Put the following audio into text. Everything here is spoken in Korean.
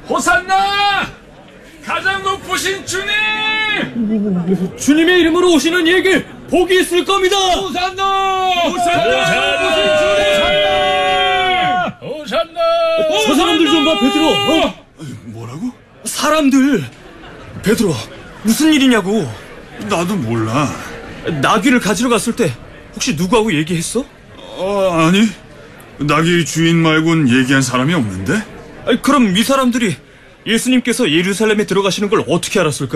호산나! 가장 높으신 주님! 주님의 이름으로 오시는 이에게 복이 있을 겁니다. 호산나! 호산나! 호산나! 저 사람들 좀 봐, 베드로. 뭐라고? 사람들. 베드로, 무슨 일이냐고. 나도 몰라. 나귀를 가지러 갔을 때 혹시 누구하고 얘기했어? 아니. 나귀 주인 말곤 얘기한 사람이 없는데? 그럼 이 사람들이 예수님께서 예루살렘에 들어가시는 걸 어떻게 알았을까?